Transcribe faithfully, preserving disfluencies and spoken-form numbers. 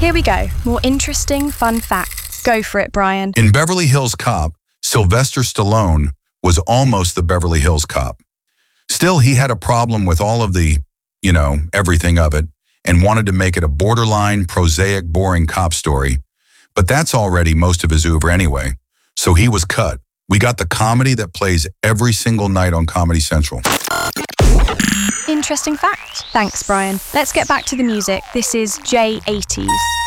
Here we go. More interesting, fun facts. Go for it, Brian. In Beverly Hills Cop, Sylvester Stallone was almost the Beverly Hills Cop. Still, he had a problem with all of the, you know, everything of it, and wanted to make it a borderline, prosaic, boring cop story. But that's already most of his oeuvre anyway, so he was cut. We got the comedy that plays every single night on Comedy Central. Interesting fact. Thanks, Brian. Let's get back to the music. This is J eighties.